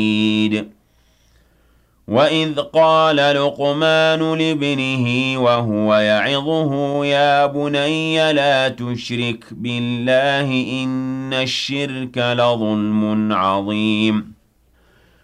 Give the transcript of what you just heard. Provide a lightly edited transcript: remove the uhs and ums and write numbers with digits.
وَإِذْ قَالَ لُقْمَانُ لِابْنِهِ وَهُوَ يَعِظُهُ يَا بُنَيَّ لَا تُشْرِكْ بِاللَّهِ ۖ إِنَّ الشِّرْكَ لَظُلْمٌ عَظِيمٌ